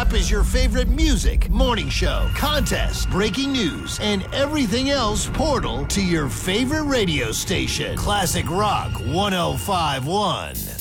app is your favorite music, morning show, contest, breaking news, and everything else portal to your favorite radio station. Classic Rock 105.1.